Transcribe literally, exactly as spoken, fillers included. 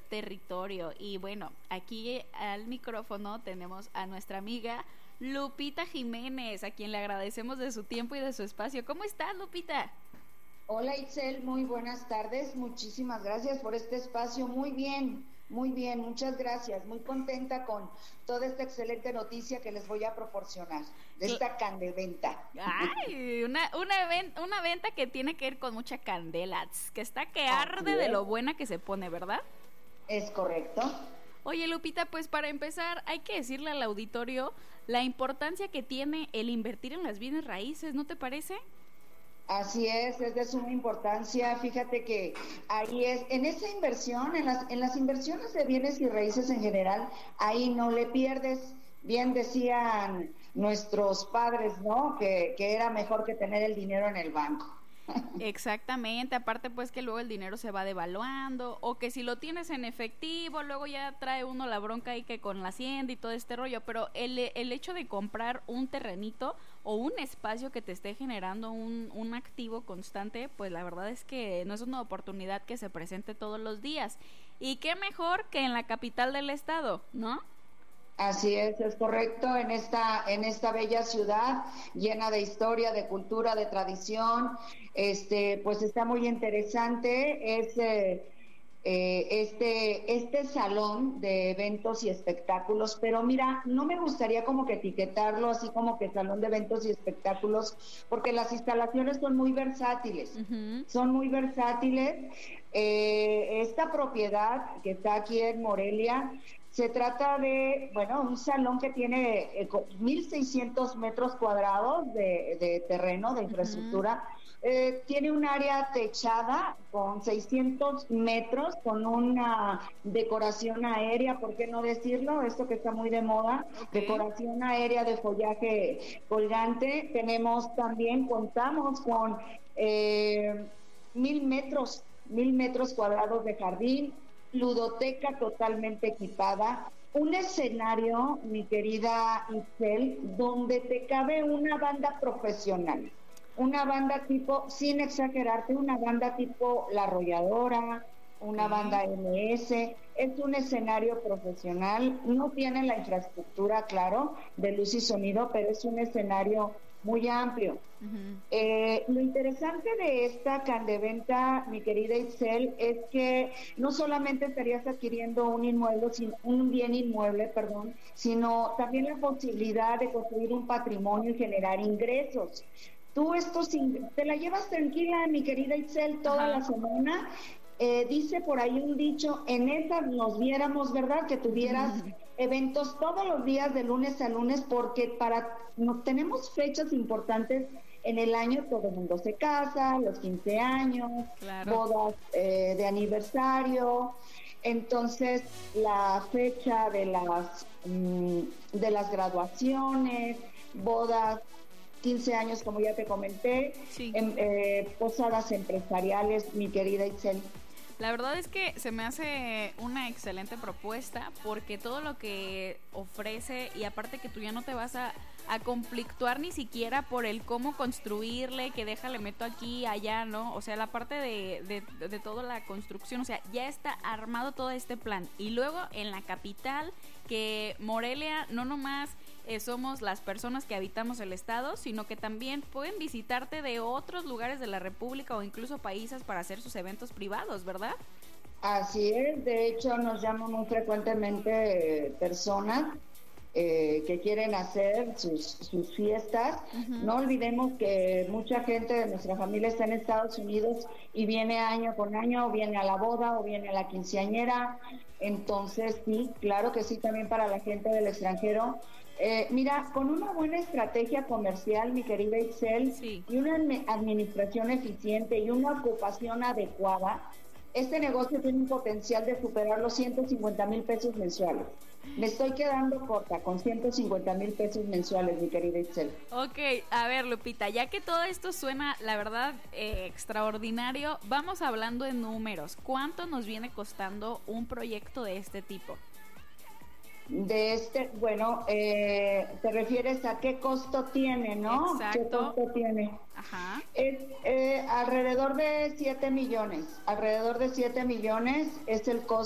territorio. Y bueno, aquí al micrófono tenemos a nuestra amiga Lupita Jiménez, a quien le agradecemos de su tiempo y de su espacio. ¿Cómo estás, Lupita? Hola Itzel, muy buenas tardes, muchísimas gracias por este espacio, muy bien, muy bien, muchas gracias, muy contenta con toda esta excelente noticia que les voy a proporcionar de esta candeventa. Ay, una, una, event, una venta que tiene que ver con mucha candela, que está que arde de lo buena que se pone, ¿verdad? Es correcto. Oye, Lupita, pues para empezar hay que decirle al auditorio la importancia que tiene el invertir en las bienes raíces, ¿no te parece? Así es, es de suma importancia. Fíjate que ahí es, en esa inversión, en las, en las inversiones de bienes y raíces en general, ahí no le pierdes. Bien decían nuestros padres, ¿no? Que, que era mejor que tener el dinero en el banco. Exactamente, aparte pues que luego el dinero se va devaluando, o que si lo tienes en efectivo, luego ya trae uno la bronca ahí que con la hacienda y todo este rollo, pero el, el hecho de comprar un terrenito o un espacio que te esté generando un, un activo constante, pues la verdad es que no es una oportunidad que se presente todos los días, y qué mejor que en la capital del estado, ¿no? Así es, es correcto, en esta, en esta bella ciudad llena de historia, de cultura, de tradición, este, pues está muy interesante, es eh, eh, este, este salón de eventos y espectáculos, pero mira, no me gustaría como que etiquetarlo así como que salón de eventos y espectáculos, porque las instalaciones son muy versátiles, uh-huh. son muy versátiles, eh, esta propiedad que está aquí en Morelia, se trata de, bueno, un salón que tiene eh, mil seiscientos metros cuadrados de, de terreno, de infraestructura. Uh-huh. Eh, tiene un área techada con seiscientos metros, con una decoración aérea, ¿por qué no decirlo? Esto que está muy de moda, okay. Decoración aérea de follaje colgante. Tenemos también, contamos con eh, mil metros, mil metros cuadrados de jardín, ludoteca totalmente equipada, un escenario, mi querida Itzel, donde te cabe una banda profesional, una banda tipo, sin exagerarte, una banda tipo La Arrolladora, una sí. banda M S, es un escenario profesional, no tiene la infraestructura, claro, de luz y sonido, pero es un escenario muy amplio. Uh-huh. Eh, lo interesante de esta candeventa, mi querida Itzel, es que no solamente estarías adquiriendo un inmueble, sino, un bien inmueble, perdón, sino también la posibilidad de construir un patrimonio y generar ingresos. Tú esto sin, te la llevas tranquila, mi querida Itzel, toda uh-huh. la semana. Eh, dice por ahí un dicho, en esa nos viéramos, ¿verdad? Que tuvieras uh-huh. eventos todos los días de lunes a lunes, porque para no, tenemos fechas importantes en el año, todo el mundo se casa, los quince años, claro. bodas eh, de aniversario, entonces la fecha de las mm, de las graduaciones, bodas, quince años, como ya te comenté, sí. en, eh, posadas empresariales, mi querida Itzel. La verdad es que se me hace una excelente propuesta, porque todo lo que ofrece, y aparte que tú ya no te vas a, a conflictuar ni siquiera por el cómo construirle, que déjale meto aquí, allá, ¿no? O sea, la parte de, de, de toda la construcción, o sea, ya está armado todo este plan. Y luego en la capital, que Morelia no nomás eh, somos las personas que habitamos el estado, sino que también pueden visitarte de otros lugares de la república o incluso países para hacer sus eventos privados, ¿verdad? Así es, de hecho nos llaman muy frecuentemente eh, personas eh, que quieren hacer sus, sus fiestas. Uh-huh. No olvidemos que mucha gente de nuestra familia está en Estados Unidos y viene año con año, o viene a la boda o viene a la quinceañera. Entonces sí, claro que sí, también para la gente del extranjero. Eh, mira, con una buena estrategia comercial, mi querida Itzel, sí. y una administración eficiente y una ocupación adecuada, este negocio tiene un potencial de superar los ciento cincuenta mil pesos mensuales. Me estoy quedando corta con ciento cincuenta mil pesos mensuales, mi querida Itzel. Ok, a ver, Lupita, ya que todo esto suena, la verdad, eh, extraordinario, vamos hablando de números. ¿Cuánto nos viene costando un proyecto de este tipo? De este, bueno, eh, te refieres a qué costo tiene, ¿no? Exacto. ¿Qué costo tiene? Ajá. Es eh, alrededor de siete millones, alrededor de siete millones es el costo